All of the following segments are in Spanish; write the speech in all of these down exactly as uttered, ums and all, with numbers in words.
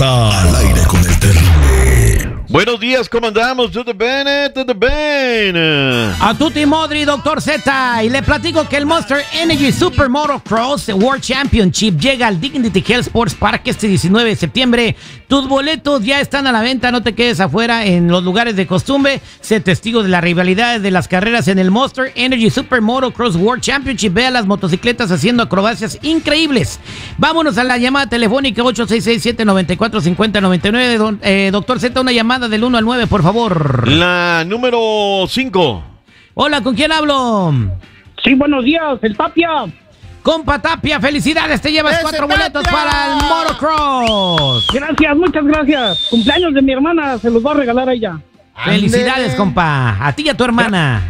Z al aire con el terrible. Buenos días, ¿cómo andamos? ¿Todo bien? ¿Todo bien? A tutti modri, doctor Z. Y le platico que el Monster Energy Super Motocross World Championship llega al Dignity Health Sports Park este diecinueve de septiembre. Tus boletos ya están a la venta, no te quedes afuera en los lugares de costumbre. Sé testigo de las rivalidades de las carreras en el Monster Energy Super Motocross World Championship. Vea las motocicletas haciendo acrobacias increíbles. Vámonos a la llamada telefónica ocho seis seis, siete nueve cuatro, cinco cero nueve nueve. Don, eh, doctor Z, una llamada del uno al nueve, por favor. La número cinco. Hola, ¿con quién hablo? Sí, buenos días, el Tapia. Compa Tapia, felicidades, te llevas ¡Ese cuatro Tapia! boletos para el motocross. Gracias, muchas gracias. Cumpleaños de mi hermana, se los voy a regalar a ella. Felicidades, Ándele. compa, a ti y a tu hermana.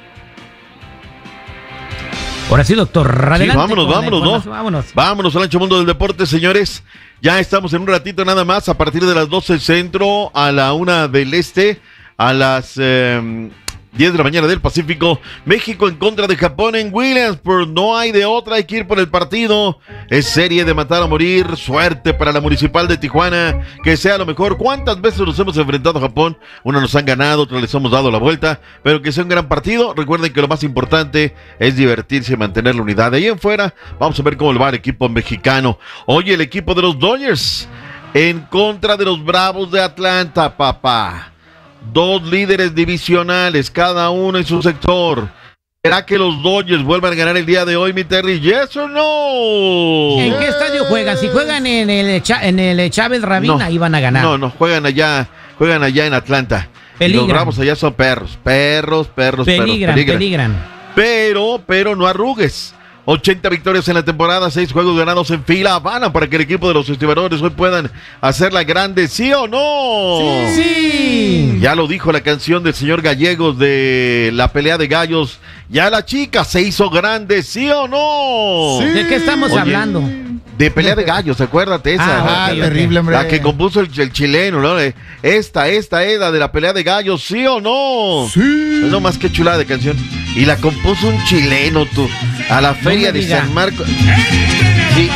Ahora sí, doctor, adelante. Sí, vámonos, con la vámonos, ¿no? información, Vámonos. Vámonos al ancho mundo del deporte, señores. Ya estamos en un ratito nada más, a partir de las doce centro, a la una del este, a las eh, diez de la mañana del Pacífico. México en contra de Japón en Williamsport. No hay de otra, hay que ir por el partido. Es serie de matar a morir. Suerte para la Municipal de Tijuana, que sea lo mejor. ¿Cuántas veces nos hemos enfrentado a Japón? Una nos han ganado, otra les hemos dado la vuelta, pero que sea un gran partido. Recuerden que lo más importante es divertirse y mantener la unidad. De ahí en fuera, vamos a ver cómo le va el equipo mexicano. Hoy el equipo de los Dodgers en contra de los Bravos de Atlanta, papá. Dos líderes divisionales, cada uno en su sector. ¿Será que los Dodgers vuelvan a ganar el día de hoy, mi Terry? ¿Yes o no? ¿En qué estadio juegan? Si juegan en el, Cha- en el Chávez Rabín, No, ahí van a ganar. No, no, juegan allá, juegan allá en Atlanta. Y Peligran. los Bravos allá son perros, perros, perros, Peligran, perros, peligran. Pero, pero no arrugues. ochenta victorias en la temporada, seis juegos ganados en fila. Habana para que el equipo de los estibadores hoy puedan hacerla grande, ¿sí o no? Sí. Ya lo dijo la canción del señor Gallegos de la pelea de gallos. Ya la chica se hizo grande, ¿sí o no? Sí. ¿De qué estamos Oye, hablando? De pelea de gallos, acuérdate esa. Ah, Ah, ok, terrible, hombre. La que compuso el, el chileno, ¿no? Esta, esta es la de la pelea de gallos, ¿sí o no? Sí. No más que chulada de canción. Y la compuso un chileno, tú. A la feria me de diga. San Marcos. Sí.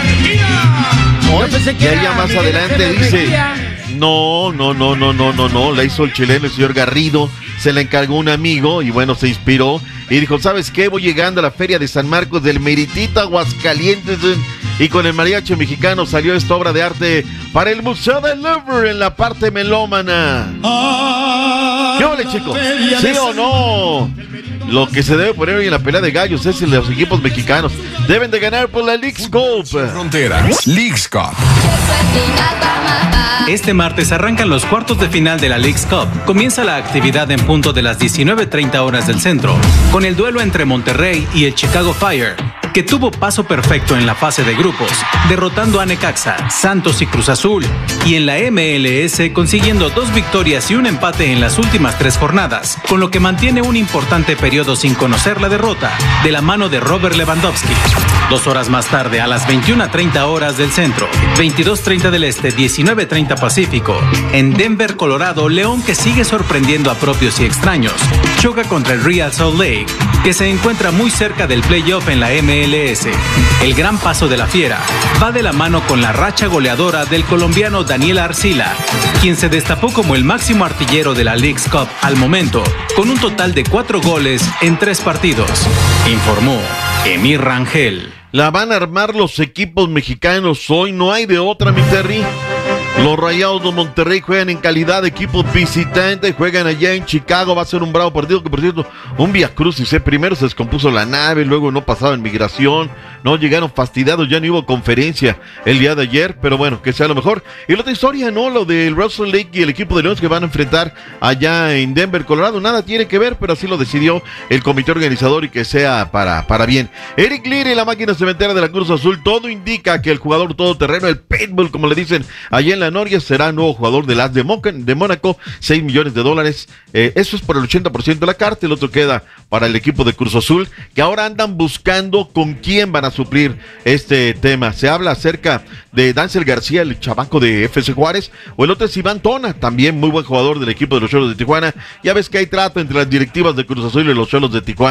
Yo pensé que Y ahí era ya más Miguel adelante Ángel dice. Mejía. No, no, no, no, no, no, no. La hizo el chileno, el señor Garrido. Se la encargó un amigo y bueno, se inspiró. Y dijo, ¿sabes qué? Voy llegando a la feria de San Marcos del Meritito, Aguascalientes. Y con el mariachi mexicano salió esta obra de arte para el Museo del Louvre en la parte melómana. ¿Qué ole, chicos? ¿Sí o no? Lo que se debe poner hoy en la pelea de gallos es el de los equipos mexicanos. Deben de ganar por la League's Cup. Fronteras. League's Cup. Este martes arrancan los cuartos de final de la League's Cup. Comienza la actividad en punto de las diecinueve treinta horas del centro, con el duelo entre Monterrey y el Chicago Fire, que tuvo paso perfecto en la fase de grupos, derrotando a Necaxa, Santos y Cruz Azul, y en la M L S consiguiendo dos victorias y un empate en las últimas tres jornadas, con lo que mantiene un importante periodo sin conocer la derrota, de la mano de Robert Lewandowski. Dos horas más tarde, a las veintiuna treinta horas del centro, veintidós treinta del este, diecinueve treinta Pacífico, en Denver, Colorado, León, que sigue sorprendiendo a propios y extraños, choca contra el Real Salt Lake, que se encuentra muy cerca del playoff en la M L S. El gran paso de la Fiera va de la mano con la racha goleadora del colombiano Daniel Arcila, quien se destapó como el máximo artillero de la League's Cup al momento, con un total de cuatro goles en tres partidos, informó Emir Rangel. La van a armar los equipos mexicanos hoy, no hay de otra, mi Terry. Los Rayados de Monterrey juegan en calidad de equipo visitante, juegan allá en Chicago, va a ser un bravo partido, que por cierto, un viacrucis, ¿eh? Primero se descompuso la nave, luego no pasaba en migración, no llegaron fastidiados, ya no hubo conferencia el día de ayer, pero bueno, que sea lo mejor. Y la otra historia, ¿no? Lo del Russell Lake y el equipo de Leones que van a enfrentar allá en Denver, Colorado, nada tiene que ver, pero así lo decidió el comité organizador y que sea para, para bien. Eric Leary, la máquina cementera de la Cruz Azul, todo indica que el jugador todoterreno, el Pitbull, como le dicen allá en la Noria, será nuevo jugador del A S de, Moca, de Mónaco, seis millones de dólares, eh, eso es por el ochenta por ciento de la carta, el otro queda para el equipo de Cruz Azul, que ahora andan buscando con quién van a suplir este tema. Se habla acerca de Dancel García, el chavaco de F C Juárez, o el otro es Iván Tona, también muy buen jugador del equipo de los Cholos de Tijuana. Ya ves que hay trato entre las directivas de Cruz Azul y los Cholos de Tijuana.